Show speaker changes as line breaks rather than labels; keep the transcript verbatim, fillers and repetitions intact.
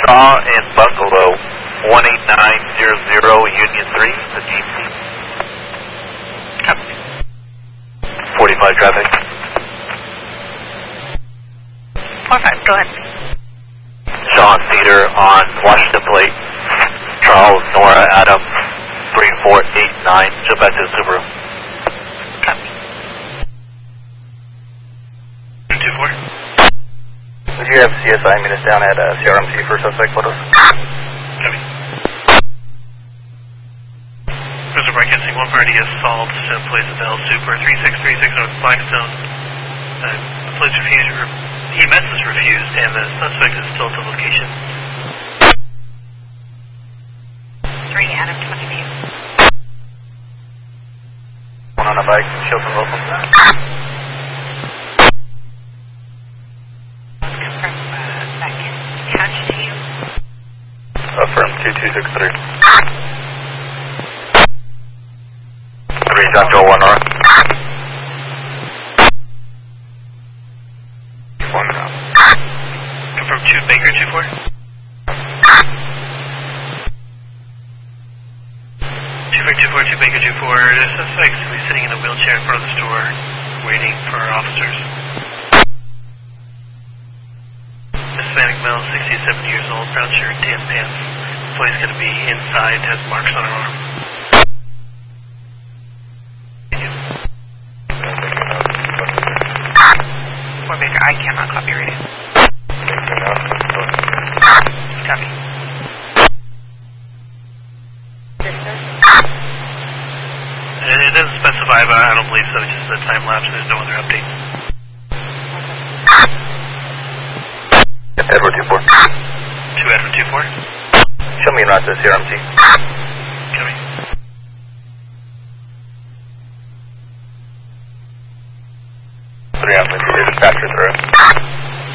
Shaw and Buffalo, one eight nine zero zero, Union three, the G C. Copy. forty-five traffic.
forty-five, go ahead.
Shaw and Cedar on Washington Plate, Charles, Nora, Adam, three four eight nine, jump back to the Subaru.
Copy.
two four.
Would you have C S I meet us down at uh, C R M C for suspect photos?
Copy.
Mister Broadcasting, one party assault in place of L Super three six three six on Blackstone. Uh, police refused, re E M S is refused, and the suspect is still at the location.
three, Adam, twenty-two.
One on a bike, show some local.
Confirm uh, that can catch to you.
Affirm two two six three.
three, Doctor one Nora.
One round.
Confirm two Baker two four. two Baker two four, two Baker two four. The suspect will be sitting in a wheelchair in front of the store, waiting for our officers. Hispanic male, sixty-seven years old, brown shirt, tan pants. Employee's going to be inside, has marks on her arm.
four Baker, I cannot copy radio. Copy.
And it doesn't specify, but I don't believe so. It's just a time lapse. There's no other updates.
Edward two four.
two Edward two four.
Show me in route to C R M C.
Coming.
Three on the dispatcher through.